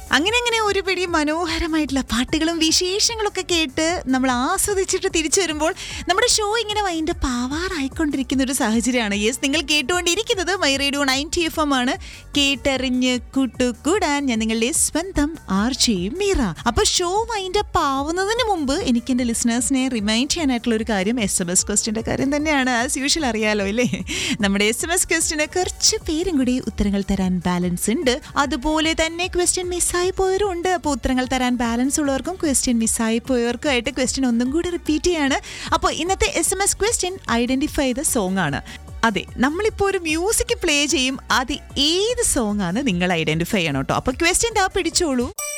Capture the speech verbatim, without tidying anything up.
അങ്ങനെ അങ്ങനെ ഒരു പിടി മനോഹരമായിട്ടുള്ള പാട്ടുകളും വിശേഷങ്ങളൊക്കെ കേട്ട് നമ്മൾ ആസ്വദിച്ചിട്ട് തിരിച്ചു വരുമ്പോൾ നമ്മുടെ ഷോ ഇങ്ങനെ വൈൻഡ് പാവാറായിക്കൊണ്ടിരിക്കുന്ന ഒരു സാഹചര്യമാണ്. യെസ്, നിങ്ങൾ കേട്ടുകൊണ്ടിരിക്കുന്നത് my radio ninety F M ആണ്. കേട്ടറിഞ്ഞ് കൂട്ടുകൂടാൻ ഞാൻ നിങ്ങളുടെ സ്വന്തം ആർ ജെ മീറ. അപ്പൊ ഷോ വൈൻഡ് അപ്പ് ആവുന്നതിന് മുമ്പ് എനിക്ക് എന്റെ ലിസണേഴ്സിനെ റിമൈൻഡ് ചെയ്യാനായിട്ടുള്ള ഒരു കാര്യം എസ് എം എസ് ക്വസ്റ്റിന്റെ കാര്യം തന്നെയാണ്. ആസ് യൂഷ്വൽ അറിയാലോ അല്ലേ, നമ്മുടെ എസ് എം എസ് ക്വസ്റ്റിന് കുറച്ച് പേരും കൂടി ഉത്തരങ്ങൾ തരാൻ ബാലൻസ് ഉണ്ട്. അതുപോലെ തന്നെ ക്വസ്റ്റ്യൻ മിസ്സായി പോയവരും ഉണ്ട്. അപ്പോൾ ഉത്തരങ്ങൾ തരാൻ ബാലൻസ് ഉള്ളവർക്കും ക്വസ്റ്റ്യൻ മിസ്സായി പോയവർക്കും ആയിട്ട് ക്വസ്റ്റ്യൻ ഒന്നും കൂടി റിപ്പീറ്റ് ചെയ്യാണ്. അപ്പോൾ ഇന്നത്തെ S M S question identify the song ആണ്. അതെ, നമ്മളിപ്പോൾ ഒരു മ്യൂസിക് പ്ലേ ചെയ്യും, അത് ഏത് സോങ് ആണ് നിങ്ങൾ ഐഡന്റിഫൈ ചെയ്യണം കേട്ടോ. അപ്പോൾ ക്വസ്റ്റ്യൻ ആ പിടിച്ചോളൂ.